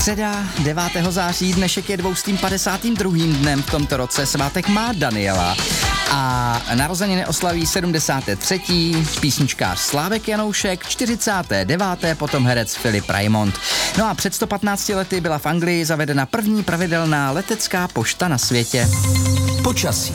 Středa 9. září, dnešek je 252. dnem v tomto roce, svátek má Daniela a narozeniny oslaví 73. písničkář Slávek Janoušek, 49. potom herec Filip Raimond. No a před 115 lety byla v Anglii zavedena první pravidelná letecká pošta na světě. Počasí.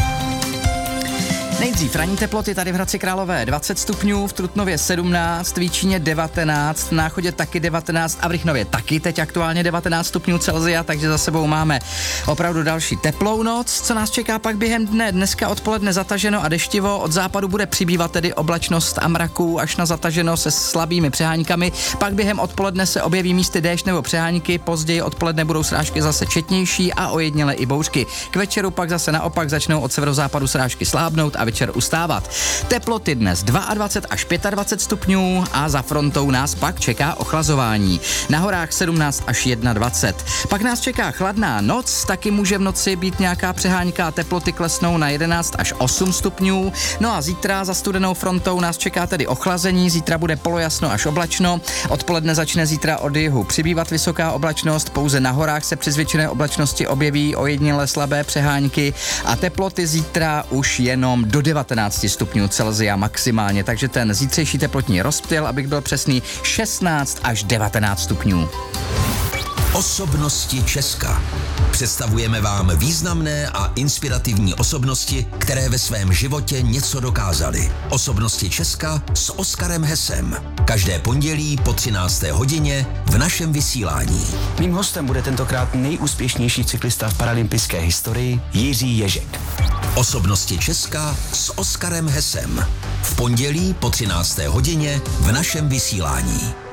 Nejdřív ranní teploty tady v Hradci Králové 20 stupňů, v Trutnově 17, v Jíčíně 19, v Náchodě taky 19 a v Rychnově taky teď aktuálně 19 stupňů Celsia, takže za sebou máme opravdu další teplou noc. Co nás čeká pak během dne? Dneska odpoledne zataženo a deštivo, od západu bude přibývat tedy oblačnost a mraků až na zataženo se slabými přeháňkami. Pak během odpoledne se objeví místy déšť nebo přehánky, později odpoledne budou srážky zase četnější a ojediněle i bouřky. K večeru pak zase naopak začnou od severozápadu srážky slábnout a večer ustávat. Teploty dnes 22 až 25 stupňů a za frontou nás pak čeká ochlazování. Na horách 17 až 21. Pak nás čeká chladná noc, taky může v noci být nějaká přehánka a teploty klesnou na 11 až 8 stupňů. No a zítra za studenou frontou nás čeká tedy ochlazení, zítra bude polojasno až oblačno. Odpoledne začne zítra od jihu přibývat vysoká oblačnost, pouze na horách se při zvětšené oblačnosti objeví ojediněle slabé přehánky a teploty zítra už jenom do 19 stupňů Celsia maximálně, takže ten zítřejší teplotní rozptyl, abych byl přesný, 16 až 19 stupňů. Osobnosti Česka. Představujeme vám významné a inspirativní osobnosti, které ve svém životě něco dokázaly. Osobnosti Česka s Oskarem Hesem. Každé pondělí po 13. hodině v našem vysílání. Mým hostem bude tentokrát nejúspěšnější cyklista v paralympijské historii Jiří Ježek. Osobnosti Česka s Oskarem Hesem. V pondělí po 13. hodině v našem vysílání.